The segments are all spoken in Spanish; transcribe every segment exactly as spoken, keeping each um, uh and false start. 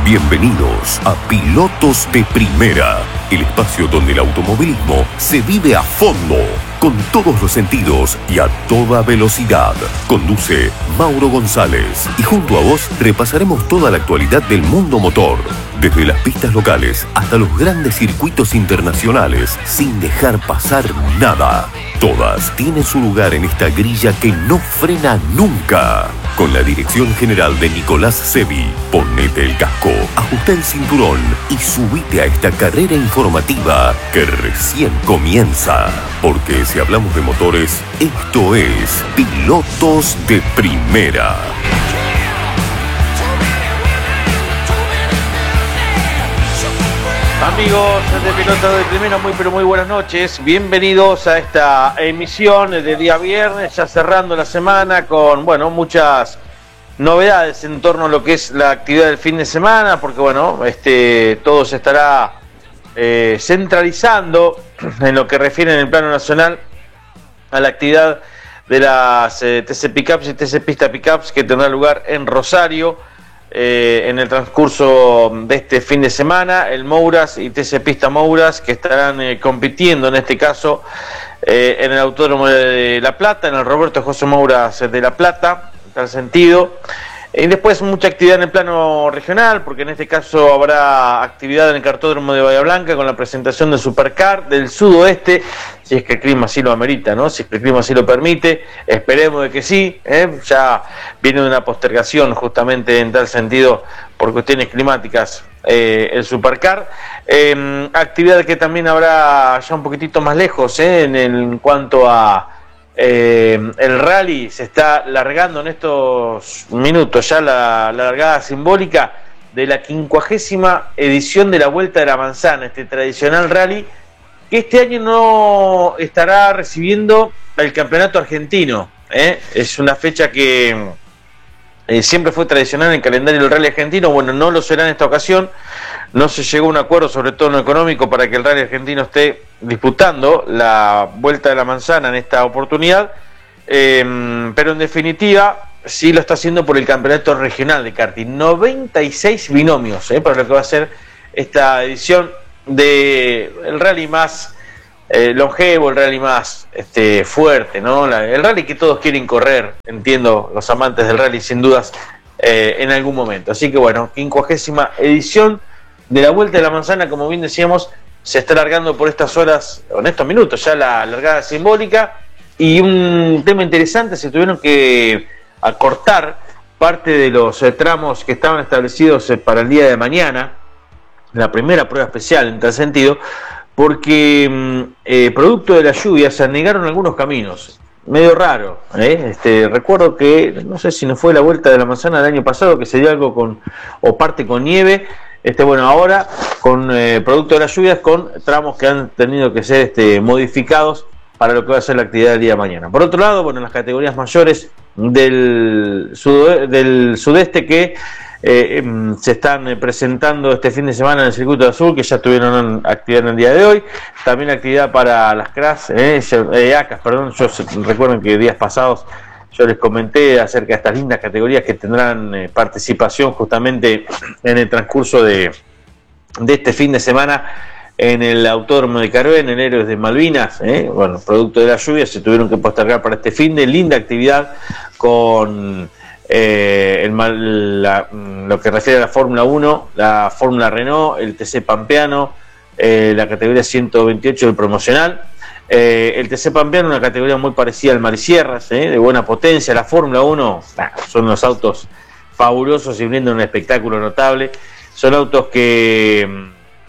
Bienvenidos a Pilotos de Primera, el espacio donde el automovilismo se vive a fondo, con todos los sentidos y a toda velocidad. Conduce Mauro González y junto a vos repasaremos toda la actualidad del mundo motor, desde las pistas locales hasta los grandes circuitos internacionales, sin dejar pasar nada. Todas tienen su lugar en esta grilla que no frena nunca. Con la dirección general de Nicolás Sevi, ponete el casco, ajusta el cinturón y subite a esta carrera informativa que recién comienza. Porque si hablamos de motores, esto es Pilotos de Primera. Amigos de Pilotos de Primera, muy pero muy buenas noches. Bienvenidos a esta emisión de día viernes, ya cerrando la semana con, bueno, muchas novedades en torno a lo que es la actividad del fin de semana, porque, bueno, este todo se estará eh, centralizando en lo que refiere en el plano nacional a la actividad de las eh, T C Pickups y T C Pista Pickups que tendrá lugar en Rosario. Eh, en el transcurso de este fin de semana, el Mouras y T C Pista Mouras, que estarán eh, compitiendo en este caso eh, en el Autódromo de La Plata, en el Roberto José Mouras de La Plata, en tal sentido. Y después mucha actividad en el plano regional, porque en este caso habrá actividad en el Cartódromo de Bahía Blanca con la presentación del Supercar del Sudoeste, si es que el clima así lo amerita, ¿no? Si es que el clima así lo permite, esperemos de que sí, ¿eh? Ya viene de una postergación justamente en tal sentido por cuestiones climáticas eh, el Supercar. Eh, actividad que también habrá ya un poquitito más lejos, ¿eh? en, el, en cuanto a Eh, el rally se está largando en estos minutos, ya la, la largada simbólica de la quincuagésima edición de la Vuelta de la Manzana, este tradicional rally que este año no estará recibiendo el campeonato argentino, ¿eh? Es una fecha que eh, siempre fue tradicional en el calendario del rally argentino. Bueno, no lo será en esta ocasión. No se llegó a un acuerdo, sobre todo en lo económico, para que el rally argentino esté disputando la Vuelta de la Manzana en esta oportunidad, eh, pero en definitiva sí lo está haciendo por el campeonato regional de karting. noventa y seis binomios eh, para lo que va a ser esta edición de el rally más eh, longevo, el rally más este, fuerte, ¿no? La, el rally que todos quieren correr, entiendo, los amantes del rally sin dudas, eh, en algún momento. Así que bueno, quincuagésima edición de la Vuelta de la Manzana, como bien decíamos, se está largando por estas horas, en estos minutos, ya la largada simbólica. Y un tema interesante, se tuvieron que acortar parte de los eh, tramos que estaban establecidos eh, para el día de mañana, la primera prueba especial en tal sentido, porque eh, producto de la lluvia se anegaron algunos caminos. Medio raro, ¿eh? Este, recuerdo que, no sé si no fue la Vuelta de la Manzana del año pasado, que se dio algo con, o parte con nieve. Este, bueno, ahora con eh, producto de las lluvias, con tramos que han tenido que ser este, modificados para lo que va a ser la actividad del día de mañana. Por otro lado, bueno, en las categorías mayores del, sud del sudeste que eh, se están presentando este fin de semana en el Circuito de Azul, que ya tuvieron actividad en el día de hoy. También actividad para las C R A S, eh, eh, A C A S, perdón. Yo recuerden que días pasados yo les comenté acerca de estas lindas categorías que tendrán eh, participación justamente en el transcurso de, de este fin de semana en el Autódromo de Carué, en el Héroes de Malvinas. ¿eh? Bueno, producto de la lluvia se tuvieron que postergar para este fin de linda actividad con eh, el, la, lo que refiere a la Fórmula uno, la Fórmula Renault, el T C Pampeano, eh, la categoría ciento veintiocho del promocional. Eh, el T C Pampeano, una categoría muy parecida al Marisierras, eh, de buena potencia. La Fórmula uno, nah, son unos autos fabulosos y brindan un espectáculo notable. Son autos que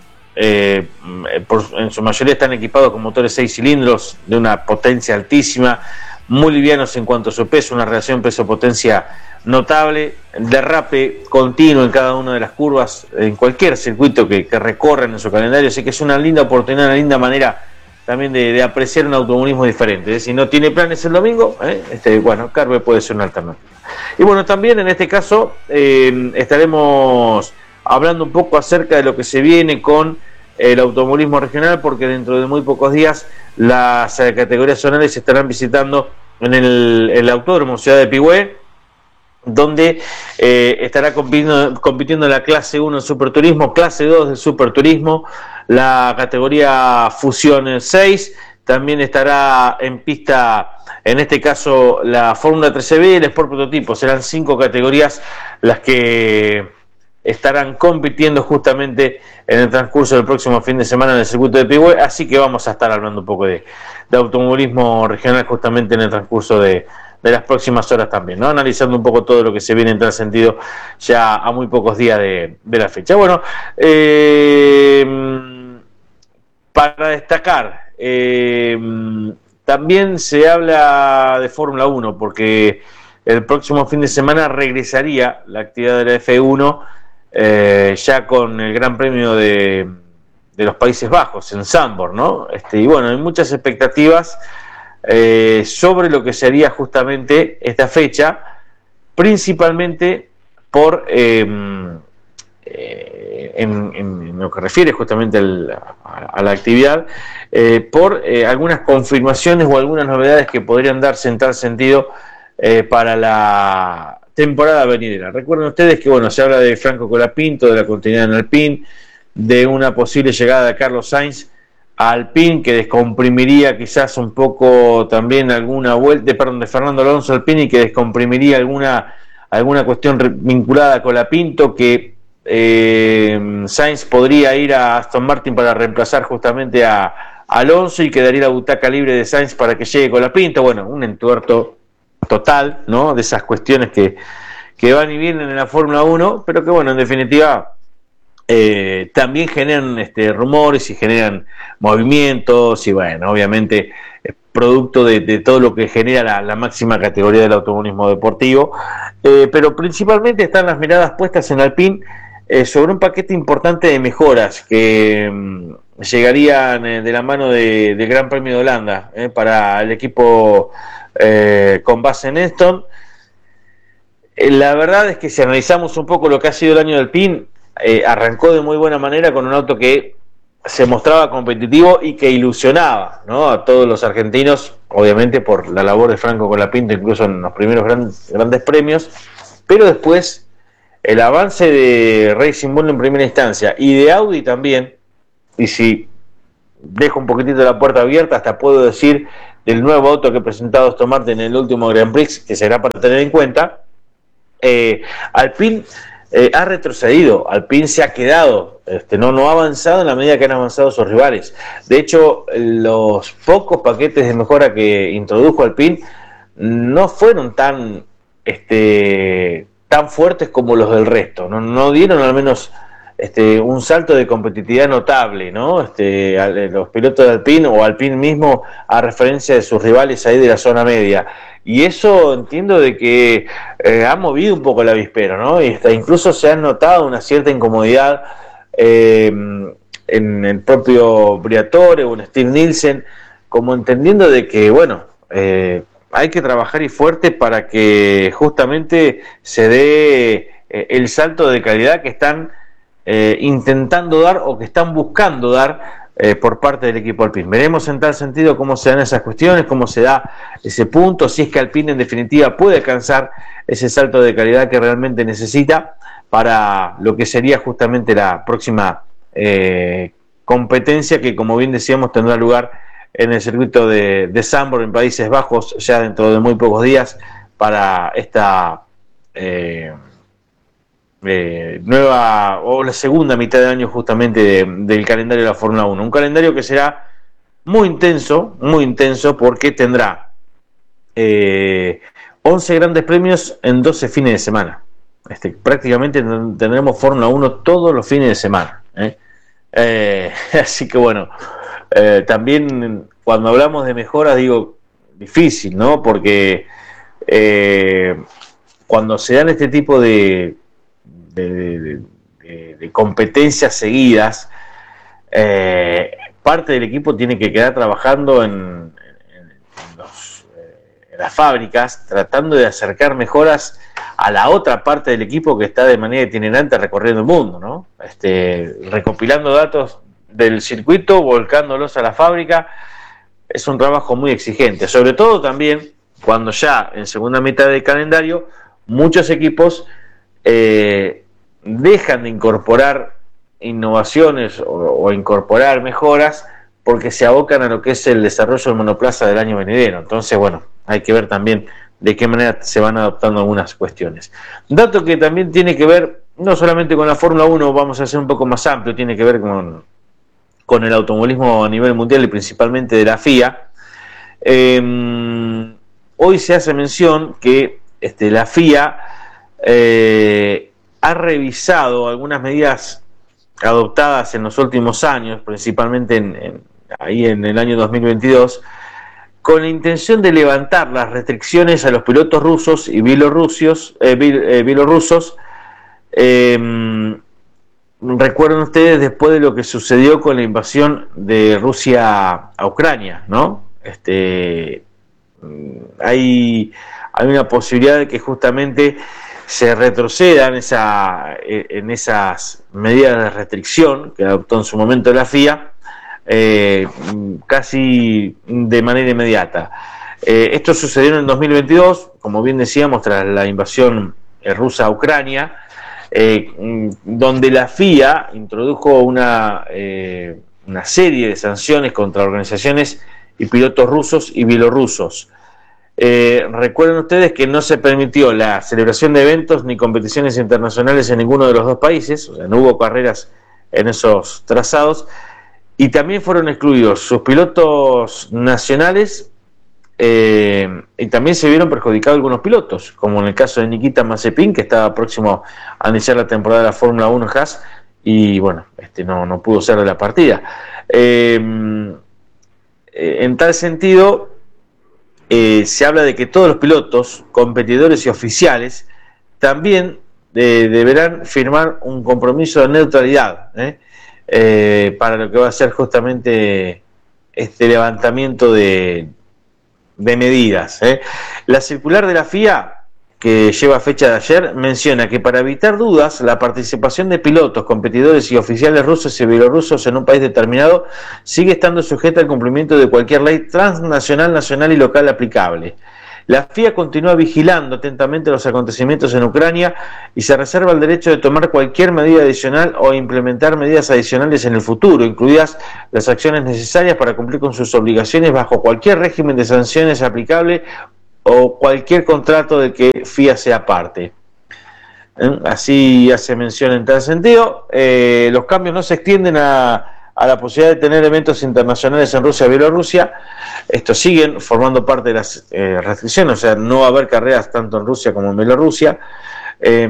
eh, por, en su mayoría están equipados con motores seis cilindros de una potencia altísima, muy livianos en cuanto a su peso, una relación peso-potencia notable, derrape continuo en cada una de las curvas, en cualquier circuito que, que recorren en su calendario. Así que es una linda oportunidad, una linda manera también de, de apreciar un automovilismo diferente. ¿eh? Si no tiene planes el domingo, ¿eh? este, bueno, Carué puede ser una alternativa. Y bueno, también en este caso eh, estaremos hablando un poco acerca de lo que se viene con el automovilismo regional, porque dentro de muy pocos días las eh, categorías zonales se estarán visitando en el, el Autódromo Ciudad de Pigüé, donde eh, estará compitiendo, compitiendo la clase uno del Superturismo, clase dos del Superturismo, la categoría Fusión seis, también estará en pista, en este caso, la Fórmula trece B y el Sport Prototipo. Serán cinco categorías las que estarán compitiendo justamente en el transcurso del próximo fin de semana en el circuito de Pigüé, así que vamos a estar hablando un poco de, de automovilismo regional justamente en el transcurso de, de las próximas horas también, ¿no? Analizando un poco todo lo que se viene en tal sentido ya a muy pocos días de, de la fecha. Bueno, eh, para destacar, eh, también se habla de Fórmula uno, porque el próximo fin de semana regresaría la actividad de la F uno, Eh, ya con el Gran Premio de, de los Países Bajos en Zandvoort, ¿no? Este, y bueno, hay muchas expectativas eh, sobre lo que sería justamente esta fecha, principalmente por eh, eh, en, en lo que refiere justamente al, a, a la actividad, eh, por eh, algunas confirmaciones o algunas novedades que podrían darse en tal sentido eh, para la temporada venidera. Recuerden ustedes que bueno, se habla de Franco Colapinto, de la continuidad en Alpine, de una posible llegada de Carlos Sainz a Alpine, que descomprimiría quizás un poco también alguna vuelta, perdón, de Fernando Alonso a Alpine, y que descomprimiría alguna, alguna cuestión vinculada a Colapinto, que eh, Sainz podría ir a Aston Martin para reemplazar justamente a, a Alonso, y quedaría la butaca libre de Sainz para que llegue Colapinto. Bueno, un entuerto total, ¿no? De esas cuestiones que, que van y vienen en la Fórmula uno, pero que bueno, en definitiva eh, también generan este, rumores y generan movimientos, y bueno, obviamente es producto de, de todo lo que genera la, la máxima categoría del automovilismo deportivo, eh, pero principalmente están las miradas puestas en Alpine eh, sobre un paquete importante de mejoras que mm, llegarían eh, de la mano de, del Gran Premio de Holanda eh, para el equipo Eh, con base en Aston. Eh, la verdad es que si analizamos un poco lo que ha sido el año del Alpine, eh, arrancó de muy buena manera con un auto que se mostraba competitivo y que ilusionaba, ¿no?, a todos los argentinos, obviamente por la labor de Franco Colapinto, incluso en los primeros gran, grandes premios, pero después el avance de Racing Bull en primera instancia y de Audi también, y si dejo un poquitito la puerta abierta, hasta puedo decir del nuevo auto que ha presentado Aston Martin en el último Grand Prix, que será para tener en cuenta, eh, Alpine eh, ha retrocedido, Alpine se ha quedado, este, no, no ha avanzado en la medida que han avanzado sus rivales. De hecho, los pocos paquetes de mejora que introdujo Alpine no fueron tan, este, tan fuertes como los del resto, no, no dieron al menos Este, un salto de competitividad notable, ¿no? Este, los pilotos de Alpine o Alpine mismo, a referencia de sus rivales ahí de la zona media, y eso entiendo de que eh, ha movido un poco el avispero, ¿no? Y hasta incluso se ha notado una cierta incomodidad eh, en el propio Briatore o en Steve Nielsen, como entendiendo de que, bueno, eh, hay que trabajar y fuerte para que justamente se dé eh, el salto de calidad que están Eh, intentando dar o que están buscando dar eh, por parte del equipo Alpine. Veremos en tal sentido cómo se dan esas cuestiones, cómo se da ese punto, si es que Alpine en definitiva puede alcanzar ese salto de calidad que realmente necesita para lo que sería justamente la próxima eh, competencia, que como bien decíamos tendrá lugar en el circuito de, de Zandvoort en Países Bajos ya dentro de muy pocos días, para esta eh, Eh, nueva o la segunda mitad de año justamente de, del calendario de la Fórmula uno, un calendario que será muy intenso, muy intenso, porque tendrá eh, once grandes premios en doce fines de semana. Este, prácticamente tendremos Fórmula uno todos los fines de semana, ¿eh? Eh, así que bueno, eh, también cuando hablamos de mejoras digo difícil, ¿no? Porque eh, cuando se dan este tipo de De, de, de, de competencias seguidas, eh, parte del equipo tiene que quedar trabajando en, en, en, los, eh, en las fábricas, tratando de acercar mejoras a la otra parte del equipo que está de manera itinerante recorriendo el mundo, ¿no? Este, recopilando datos del circuito, volcándolos a la fábrica. Es un trabajo muy exigente, sobre todo también cuando ya en segunda mitad del calendario muchos equipos eh, dejan de incorporar innovaciones o, o incorporar mejoras porque se abocan a lo que es el desarrollo del monoplaza del año venidero. Entonces, bueno, hay que ver también de qué manera se van adoptando algunas cuestiones. Dato que también tiene que ver, no solamente con la Fórmula uno, vamos a hacer un poco más amplio, tiene que ver con, con el automovilismo a nivel mundial y principalmente de la F I A. Eh, hoy se hace mención que este, la F I A eh, ha revisado algunas medidas adoptadas en los últimos años, principalmente en, en, ahí en el año dos mil veintidós, con la intención de levantar las restricciones a los pilotos rusos y bielorrusos. Eh, eh, bielorrusos eh, recuerden ustedes después de lo que sucedió con la invasión de Rusia a Ucrania, ¿no? Este, hay, hay una posibilidad de que justamente se retroceda en, esa, en esas medidas de restricción que adoptó en su momento la F I A, eh, casi de manera inmediata. Eh, esto sucedió en el dos mil veintidós, como bien decíamos, tras la invasión rusa a Ucrania, eh, donde la F I A introdujo una, eh, una serie de sanciones contra organizaciones y pilotos rusos y bielorrusos. Eh, recuerden ustedes que no se permitió la celebración de eventos ni competiciones internacionales en ninguno de los dos países, o sea, no hubo carreras en esos trazados, y también fueron excluidos sus pilotos nacionales, eh, y también se vieron perjudicados algunos pilotos, como en el caso de Nikita Mazepin, que estaba próximo a iniciar la temporada de la Fórmula uno Haas, y bueno, este no, no pudo ser de la partida. Eh, en tal sentido, Eh, se habla de que todos los pilotos, competidores y oficiales también eh, deberán firmar un compromiso de neutralidad ¿eh? Eh, para lo que va a ser justamente este levantamiento de, de medidas. ¿eh? La circular de la F I A, que lleva fecha de ayer, menciona que para evitar dudas, la participación de pilotos, competidores y oficiales rusos y bielorrusos en un país determinado sigue estando sujeta al cumplimiento de cualquier ley transnacional, nacional y local aplicable. La F I A continúa vigilando atentamente los acontecimientos en Ucrania y se reserva el derecho de tomar cualquier medida adicional o implementar medidas adicionales en el futuro, incluidas las acciones necesarias para cumplir con sus obligaciones bajo cualquier régimen de sanciones aplicable o cualquier contrato de que F I A sea parte. ¿Eh? Así hace mención en tal sentido. Eh, los cambios no se extienden a, a la posibilidad de tener eventos internacionales en Rusia y Bielorrusia. Estos siguen formando parte de las eh, restricciones, o sea, no va a haber carreras tanto en Rusia como en Bielorrusia. Eh,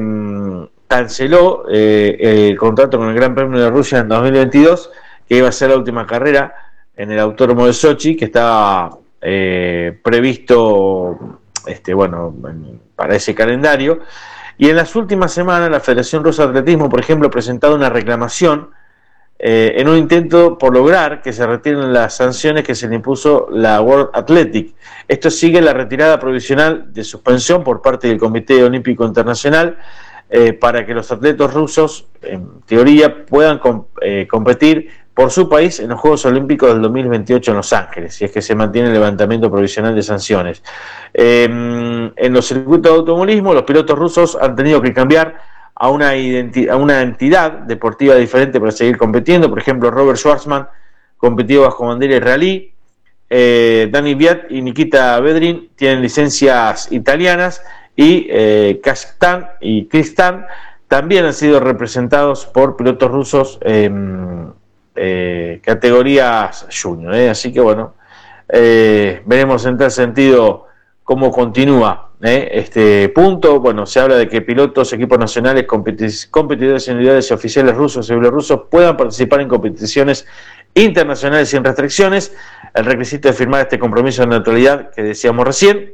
canceló eh, el contrato con el Gran Premio de Rusia en dos mil veintidós, que iba a ser la última carrera en el Autódromo de Sochi, que estaba Eh, previsto este, bueno, para ese calendario. Y en las últimas semanas la Federación Rusa de Atletismo, por ejemplo, ha presentado una reclamación eh, en un intento por lograr que se retiren las sanciones que se le impuso la World Athletic. Esto sigue la retirada provisional de suspensión por parte del Comité Olímpico Internacional eh, para que los atletas rusos, en teoría, puedan com eh, competir por su país en los Juegos Olímpicos del dos mil veintiocho en Los Ángeles, si es que se mantiene el levantamiento provisional de sanciones. Eh, en los circuitos de automovilismo, los pilotos rusos han tenido que cambiar a una, a una entidad deportiva diferente para seguir compitiendo. Por ejemplo, Robert Schwarzman compitió bajo bandera israelí, eh, Dani Viat y Nikita Vedrin tienen licencias italianas, y eh, Kazkhstan y Kirguistán también han sido representados por pilotos rusos en eh, categorías junior, ¿eh? Así que bueno, eh, veremos en tal sentido cómo continúa ¿eh? este punto. Bueno, se habla de que pilotos, equipos nacionales, competidores individuales y oficiales rusos y bielorrusos puedan participar en competiciones internacionales sin restricciones. El requisito de firmar este compromiso de neutralidad que decíamos recién.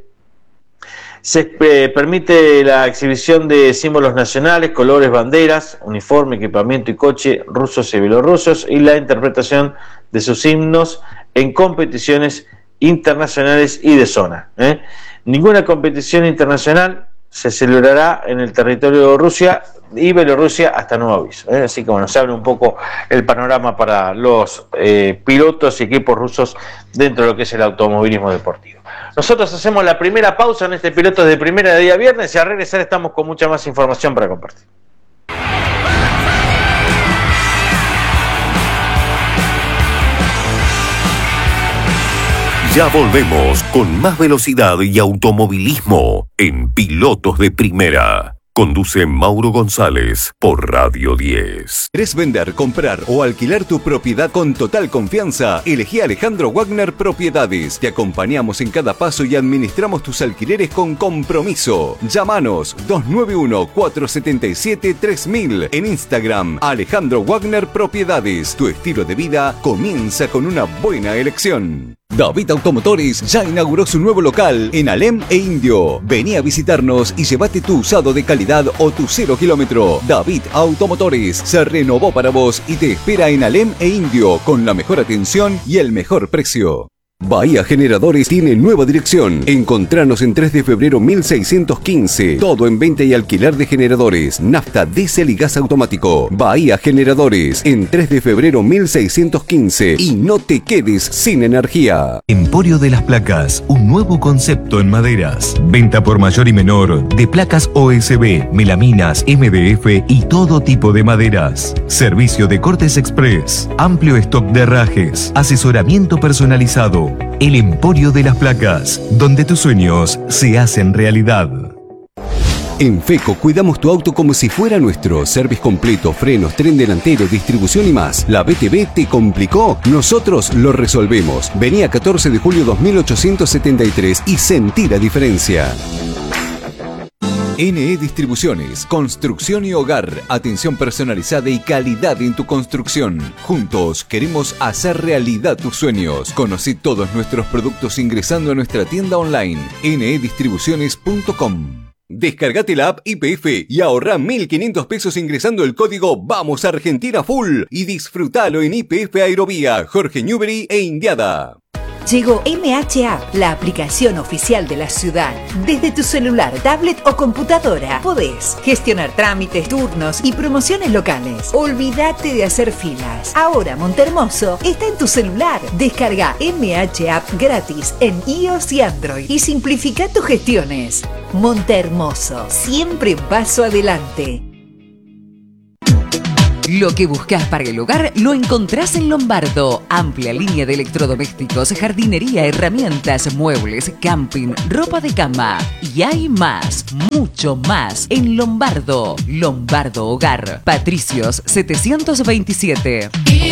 Se eh, permite la exhibición de símbolos nacionales, colores, banderas, uniforme, equipamiento y coche rusos y bielorrusos, y la interpretación de sus himnos en competiciones internacionales y de zona. ¿eh? Ninguna competición internacional se celebrará en el territorio de Rusia y Bielorrusia hasta nuevo aviso. ¿eh? Así que bueno, se abre un poco el panorama para los eh, pilotos y equipos rusos dentro de lo que es el automovilismo deportivo. Nosotros hacemos la primera pausa en este Pilotos de Primera de día viernes y al regresar estamos con mucha más información para compartir. Ya volvemos con más velocidad y automovilismo en Pilotos de Primera. Conduce Mauro González por Radio diez. ¿Querés vender, comprar o alquilar tu propiedad con total confianza? Elegí a Alejandro Wagner Propiedades. Te acompañamos en cada paso y administramos tus alquileres con compromiso. Llámanos dos nueve uno, cuatro siete siete, tres mil. En Instagram, Alejandro Wagner Propiedades. Tu estilo de vida comienza con una buena elección. David Automotores ya inauguró su nuevo local en Alem e Indio. Vení a visitarnos y llévate tu usado de calidad o tu cero kilómetro. David Automotores se renovó para vos y te espera en Alem e Indio con la mejor atención y el mejor precio. Bahía Generadores tiene nueva dirección. Encontranos en tres de febrero mil seiscientos quince. Todo en venta y alquiler de generadores, nafta, diésel y gas automático. Bahía Generadores en tres de febrero mil seiscientos quince. Y no te quedes sin energía. Emporio de las Placas, un nuevo concepto en maderas. Venta por mayor y menor de placas O S B, melaminas, M D F y todo tipo de maderas. Servicio de cortes express, amplio stock de herrajes, asesoramiento personalizado. El Emporio de las Placas, donde tus sueños se hacen realidad. En FECO cuidamos tu auto como si fuera nuestro. Service completo, frenos, tren delantero, distribución y más. ¿La B T V te complicó? Nosotros lo resolvemos. Vení a catorce de julio dos mil ochocientos setenta y tres y sentí la diferencia. N E Distribuciones, construcción y hogar, atención personalizada y calidad en tu construcción. Juntos queremos hacer realidad tus sueños. Conocí todos nuestros productos ingresando a nuestra tienda online ene e distribuciones punto com. Descargate la app I P F y ahorrá mil quinientos pesos ingresando el código Vamos Argentina Full y disfrutalo en I P F Aerovía, Jorge Newbery e Indiada. Llegó M H App, la aplicación oficial de la ciudad. Desde tu celular, tablet o computadora podés gestionar trámites, turnos y promociones locales. Olvídate de hacer filas. Ahora Montehermoso está en tu celular. Descarga M H App gratis en iOS y Android y simplifica tus gestiones. Montehermoso, siempre un paso adelante. Lo que buscas para el hogar lo encontrás en Lombardo. Amplia línea de electrodomésticos, jardinería, herramientas, muebles, camping, ropa de cama. Y hay más, mucho más en Lombardo. Lombardo Hogar. Patricios setecientos veintisiete.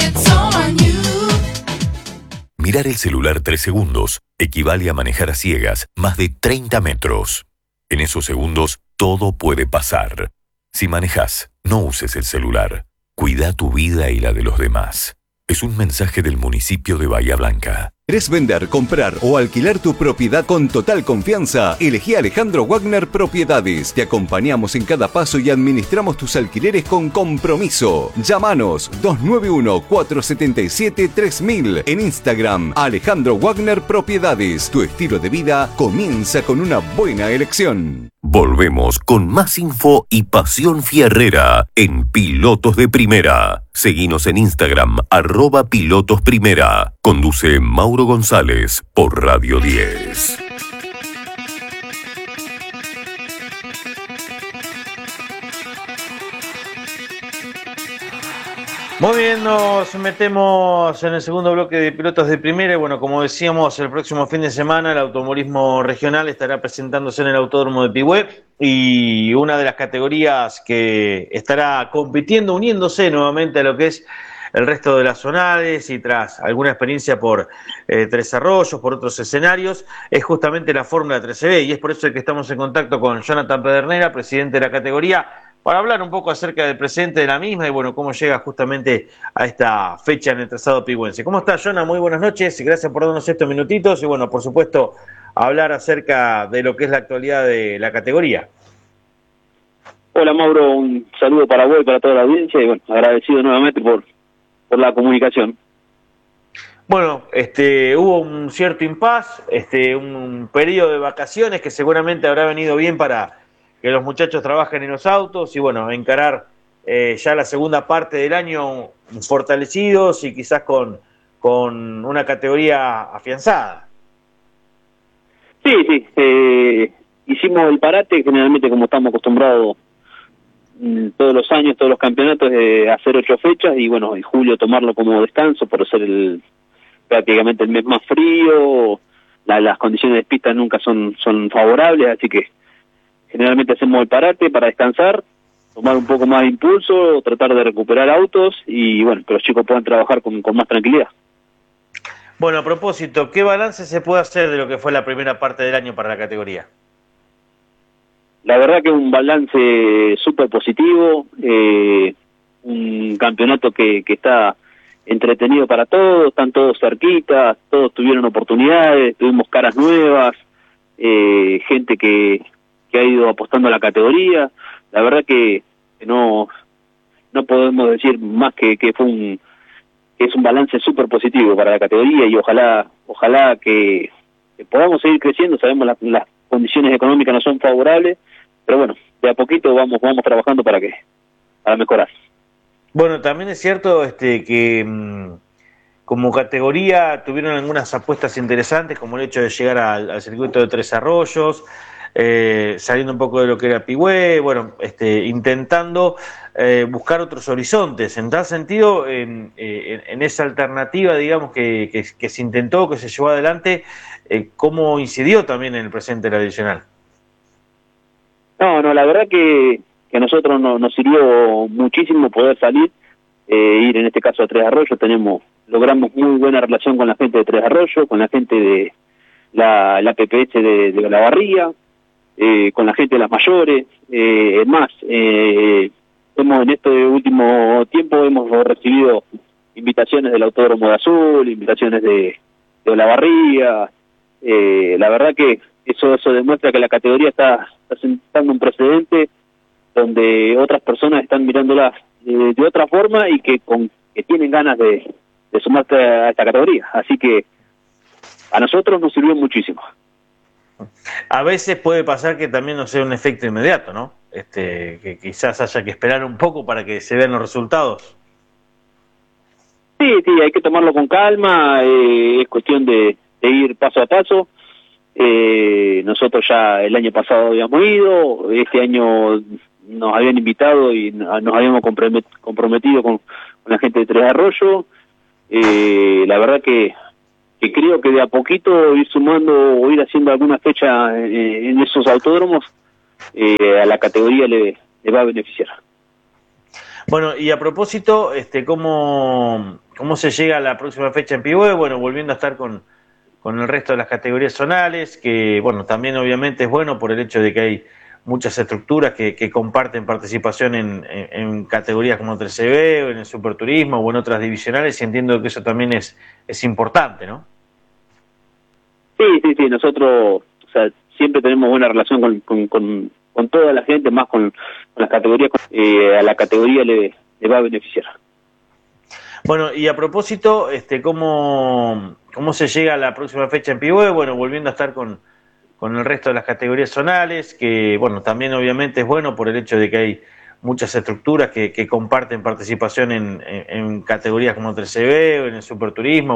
Mirar el celular tres segundos equivale a manejar a ciegas más de treinta metros. En esos segundos todo puede pasar. Si manejas, no uses el celular. Cuida tu vida y la de los demás. Es un mensaje del municipio de Bahía Blanca. ¿Querés vender, comprar o alquilar tu propiedad con total confianza? Elegí a Alejandro Wagner Propiedades. Te acompañamos en cada paso y administramos tus alquileres con compromiso. Llámanos dos nueve uno, cuatro siete siete, tres mil. En Instagram, Alejandro Wagner Propiedades. Tu estilo de vida comienza con una buena elección. Volvemos con más info y pasión fierrera en Pilotos de Primera. Seguinos en Instagram, arroba Pilotos Primera. Conduce Mauro González por Radio diez. Muy bien, nos metemos en el segundo bloque de Pilotos de Primera. Y bueno, como decíamos, el próximo fin de semana el automovilismo regional estará presentándose en el Autódromo de Pigüé y una de las categorías que estará compitiendo, uniéndose nuevamente a lo que es el resto de las zonales y tras alguna experiencia por eh, Tres Arroyos, por otros escenarios, es justamente la Fórmula trece B, y es por eso que estamos en contacto con Jonathan Pedernera, presidente de la categoría, para hablar un poco acerca del presente de la misma y bueno, cómo llega justamente a esta fecha en el trazado pigüense. ¿Cómo estás, Jonathan? Muy buenas noches, gracias por darnos estos minutitos y bueno, por supuesto, hablar acerca de lo que es la actualidad de la categoría. Hola, Mauro, un saludo para vos y para toda la audiencia y bueno, agradecido nuevamente por por la comunicación. Bueno, este, hubo un cierto impas, este, un periodo de vacaciones que seguramente habrá venido bien para que los muchachos trabajen en los autos y bueno, encarar eh, ya la segunda parte del año fortalecidos y quizás con, con una categoría afianzada. Sí, sí, eh, hicimos el parate, generalmente como estamos acostumbrados mm, todos los años, todos los campeonatos, eh, hacer ocho fechas y bueno, en julio tomarlo como descanso por ser el prácticamente el mes más frío, la, las condiciones de pista nunca son, son favorables, así que generalmente hacemos el parate para descansar, tomar un poco más de impulso, tratar de recuperar autos y bueno, que los chicos puedan trabajar con, con más tranquilidad. Bueno, a propósito, ¿qué balance se puede hacer de lo que fue la primera parte del año para la categoría? La verdad que un balance súper positivo, eh, un campeonato que, que está entretenido para todos, están todos cerquitas, todos tuvieron oportunidades, tuvimos caras nuevas, eh, gente que, que ha ido apostando a la categoría. La verdad que, que no, no podemos decir más que, que fue un es un balance súper positivo para la categoría y ojalá ojalá que, que podamos seguir creciendo. Sabemos las, las condiciones económicas no son favorables, pero bueno, de a poquito vamos vamos trabajando para que para mejorar. Bueno, también es cierto este que mmm, como categoría tuvieron algunas apuestas interesantes, como el hecho de llegar al, al circuito de Tres Arroyos, eh, saliendo un poco de lo que era Pigüé, bueno, este, intentando eh, buscar otros horizontes. En tal sentido, en, en, en esa alternativa, digamos, que, que, que se intentó, que se llevó adelante, eh, ¿cómo incidió también en el presente la adicional? No, no, la verdad que, que a nosotros no, nos sirvió muchísimo poder salir, eh, ir en este caso a Tres Arroyos. Tenemos, logramos muy buena relación con la gente de Tres Arroyos, con la gente de la, la P P S de, de la Barría, eh, con la gente de las mayores. Eh, es más, eh, hemos en este último tiempo hemos recibido invitaciones del Autódromo de Azul, invitaciones de, de la Barría. Eh, la verdad que eso eso demuestra que la categoría está, está sentando un precedente donde otras personas están mirándola de, de otra forma y que con que tienen ganas de, de sumarse a esta categoría. Así que a nosotros nos sirvió muchísimo. A veces puede pasar que también no sea un efecto inmediato, ¿no? Este, que quizás haya que esperar un poco para que se vean los resultados. Sí, sí, hay que tomarlo con calma, eh, es cuestión de, de ir paso a paso. Eh, nosotros ya el año pasado habíamos ido, este año nos habían invitado y nos habíamos comprometido con, con la gente de Tres Arroyos. Eh, la verdad que, que creo que de a poquito ir sumando o ir haciendo alguna fecha en, en esos autódromos eh, a la categoría le, le va a beneficiar. Bueno, y a propósito, este, ¿cómo, cómo se llega a la próxima fecha en Pigüé? Bueno, volviendo a estar con, con el resto de las categorías zonales, que bueno, también obviamente es bueno por el hecho de que hay muchas estructuras que, que comparten participación en, en, en categorías como T C B o en el Superturismo o en otras divisionales, y entiendo que eso también es, es importante, ¿no? Sí, sí, sí, nosotros, o sea, siempre tenemos buena relación con, con, con, con toda la gente, más con, con las categorías, eh, a la categoría le, le va a beneficiar. Bueno, y a propósito, este, ¿cómo, cómo se llega a la próxima fecha en Pigüé? Bueno, volviendo a estar con, con el resto de las categorías zonales, que bueno, también obviamente es bueno por el hecho de que hay muchas estructuras que, que comparten participación en, en, en categorías como T C B o en el Superturismo.